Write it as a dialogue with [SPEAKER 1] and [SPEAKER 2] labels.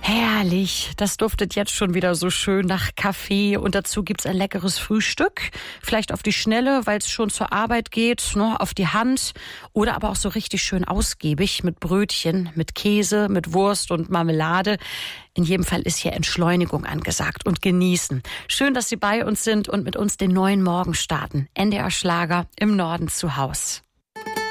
[SPEAKER 1] Herrlich, das duftet jetzt schon wieder so schön nach Kaffee und dazu gibt's ein leckeres Frühstück. Vielleicht auf die Schnelle, weil es schon zur Arbeit geht, ne, auf die Hand oder aber auch so richtig schön ausgiebig mit Brötchen, mit Käse, mit Wurst und Marmelade. In jedem Fall ist hier Entschleunigung angesagt und genießen. Schön, dass Sie bei uns sind und mit uns den neuen Morgen starten. NDR Schlager im Norden zu Haus.